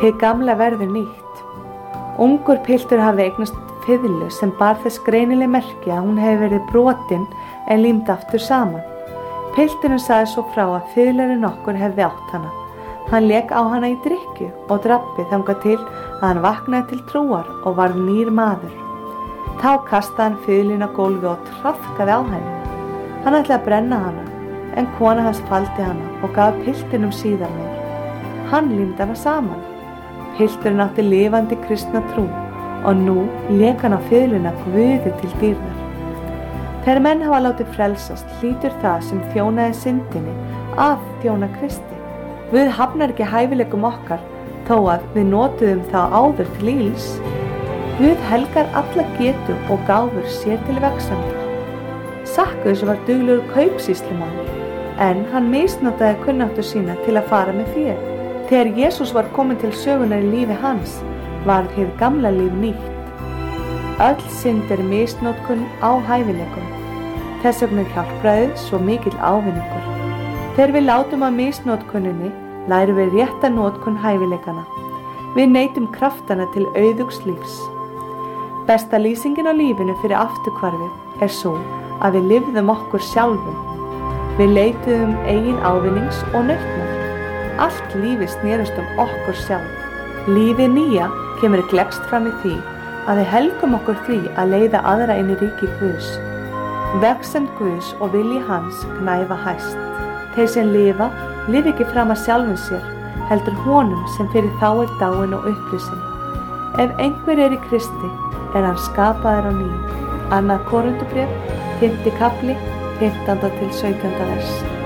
Hið gamla verður nýtt. Ungur piltur hafði eignast fiðlu sem bar þess greinileg merki að hún hefði verið brotin en límd aftur saman. Pilturinn sagði svo frá að fiðlarinn okkur hefði átt hana. Hann lék á hana í drykkju og drabbi þangað til að hann vaknaði til trúar og varð nýr maður. Þá kastaði hann fiðlinn á gólfið og traðkaði á henni. Hann ætlaði að brenna hana, en kona hans faldi hana og gaf piltinum síðar meir. Hann límdi hana saman. Pilturinn átti lifandi kristna trú og nú lék hann á fiðluna Guði til dýrðar. Þegar menn hafa látið frelsast hlýtur það sem þjónaði syndinni að þjóna Kristi. Guð hafnar ekki hæfileikum okkar þó að við notuðum þá áður til ills. Guð helgar alla getu og gáfur sér til vegsemdar. Sakkaus var duglegur kaupsýslumaður, en hann misnotaði kunnáttu sína til að fara með fé. Þegar Jesús var kominn til sögunar í lífi hans, varð hið gamla líf nýtt. Öll synd misnotkun á hæfileikum. Þess vegna hjálpræðið svo mikill ávinningur. Þegar við látum af misnotkuninni, lærum við rétta notkun hæfileikana. Við neytum kraftana til auðugs lífs. Besta lýsingin á lífinu fyrir afturhvarfið svo að við lifðum okkur sjálfum. Við leituðum eigin ávinnings og nautnar. Allt lífið snerist okkur sjálf. Lífið nýja kemur gleggst fram í því að við helgum okkur því að leiða aðra inn í ríki Guðs. Vegsemd Guðs og vilji hans gnæfa hæst. Þeir sem lifa ekki fram að sjálfum sér, heldur honum sem fyrir þá dáinn og upprisinn. Ef einhver í Kristi, hann skapaður á ný. 2. Korinthubréf, 5. kafli, 15. til 17. vers.